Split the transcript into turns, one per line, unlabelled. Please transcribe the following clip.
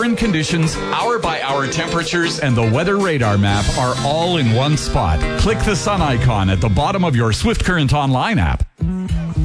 current conditions, hour-by-hour temperatures, and the weather radar map are all in one spot. Click the sun icon at the bottom of your Swift Current Online app.